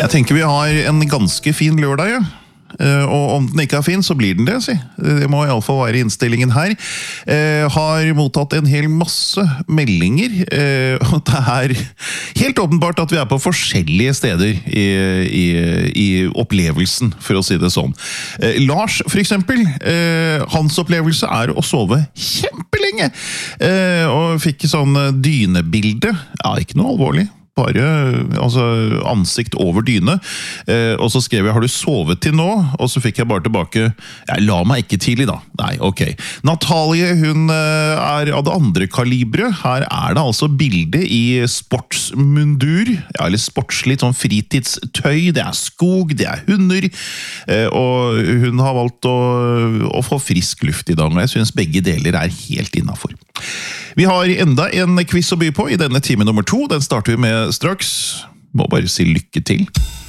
Jeg tenker vi har en ganske fin lørdag, ja. Og om den ikke er fin, så blir den det, si. Det må I alle fall være innstillingen her. Har mottatt en hel masse meldinger, og det er helt åpenbart at vi er på forskjellige steder i opplevelsen, for å si det sånn. Lars, for eksempel, hans opplevelse er å sove kjempelenge, og fikk sånn dynebilde. Ja, ikke noe alvorlig. Bare ansikt over dyne, og så skrev jeg, har du sovet til nå? Og så fikk jeg bare tilbake, jeg la meg ikke tidlig da. Nei, ok. Natalie, hun er av det andre kalibret. Her er det altså bilde I sportsmundur, ja, eller sportslig sånn fritidstøy, det er skog, det er hunder, og hun har valgt å få frisk luft I dag, og jeg synes begge deler er helt innenfor. Vi har enda en quiz å by på I denne time nummer 2. Den starter vi med straks. Må bare si lykke til.